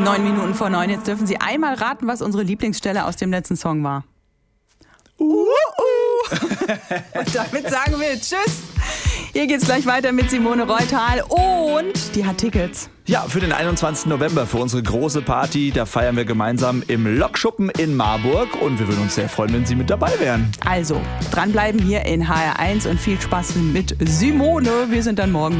9 Minuten vor 9. Jetzt dürfen Sie einmal raten, was unsere Lieblingsstelle aus dem letzten Song war. Und damit sagen wir Tschüss. Hier geht's gleich weiter mit Simone Reutal und die hat Tickets. Ja, für den 21. November, für unsere große Party. Da feiern wir gemeinsam im Lokschuppen in Marburg und wir würden uns sehr freuen, wenn Sie mit dabei wären. Also, dranbleiben hier in HR1 und viel Spaß mit Simone. Wir sind dann morgen